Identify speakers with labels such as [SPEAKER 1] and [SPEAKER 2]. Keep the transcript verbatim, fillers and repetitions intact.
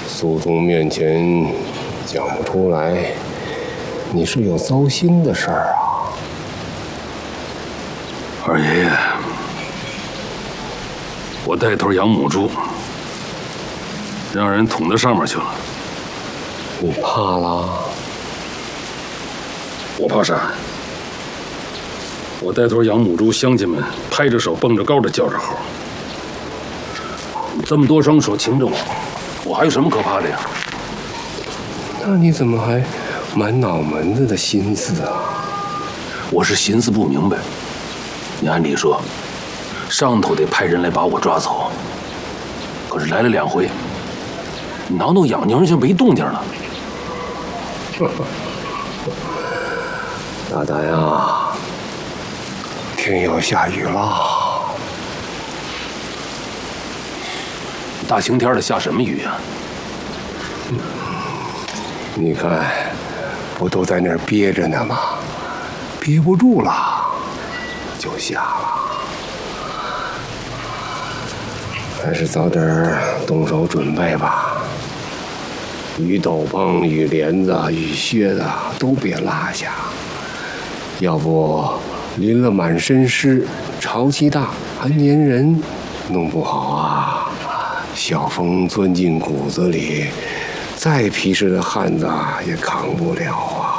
[SPEAKER 1] 苏东面前讲不出来，你是有糟心的事儿啊？
[SPEAKER 2] 二爷爷，我带头养母猪，让人捅到上面去了。
[SPEAKER 1] 你怕了？
[SPEAKER 2] 我怕啥？我带头养母猪，乡亲们拍着手蹦着高的叫着好。这么多双手擒着我，我还有什么可怕的呀？
[SPEAKER 1] 那你怎么还满脑门子的心思啊？
[SPEAKER 2] 我是寻思不明白。你按理说，上头得派人来把我抓走，可是来了两回，挠挠痒痒就没动静了。
[SPEAKER 1] 大胆呀！天要下雨了。
[SPEAKER 2] 大晴天的下什么雨啊？
[SPEAKER 1] 你看，不都在那儿憋着呢吗？憋不住了，就下了。还是早点动手准备吧。雨斗篷、雨帘子、雨靴子都别落下，要不淋了满身湿，潮气大还粘人，弄不好啊，小风钻进骨子里，再皮实的汉子也扛不了啊。